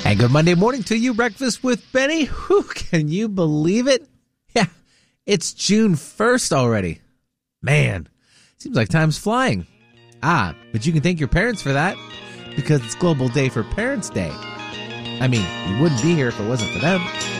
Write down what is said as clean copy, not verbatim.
And good Monday morning to you, Breakfast with Benny. Whew, can you believe it? Yeah, it's June 1st already. Man, seems like time's flying. But you can thank your parents for that because it's Global Day for Parents' Day. I mean, we wouldn't be here if it wasn't for them.